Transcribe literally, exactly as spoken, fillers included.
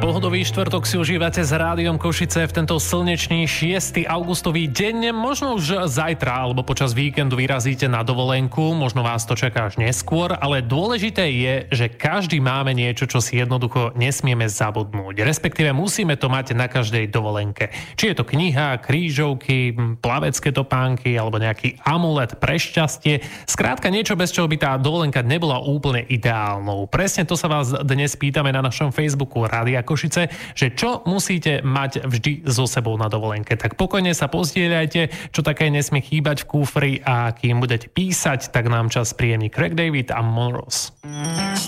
Pohodový štvrtok si užívate s Rádiom Košice v tento slnečný šiesty augustový deň. Možno už zajtra alebo počas víkendu vyrazíte na dovolenku, možno vás to čaká až neskôr, ale dôležité je, že každý máme niečo, čo si jednoducho nesmieme zabudnúť. Respektíve musíme to mať na každej dovolenke. Či je to kniha, krížovky, plavecké topánky alebo nejaký amulet pre šťastie. Skrátka niečo, bez čoho by tá dovolenka nebola úplne ideálnou. Presne to sa vás dnes pýtame na našom Facebooku Rádia Košice, že čo musíte mať vždy so sebou na dovolenke. Tak pokojne sa pozdieľajte, čo také nesmie chýbať v kufri, a kým budete písať, tak nám čas príjemní Craig David a Monroe.